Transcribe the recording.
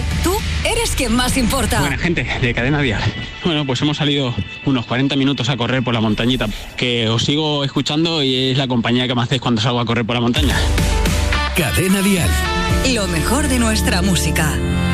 Tú eres quien más importa. Buena gente de Cadena Dial. Bueno, pues hemos salido unos 40 minutos a correr por la montañita, que os sigo escuchando y es la compañía que me hacéis cuando salgo a correr por la montaña. Cadena Dial. Lo mejor de nuestra música.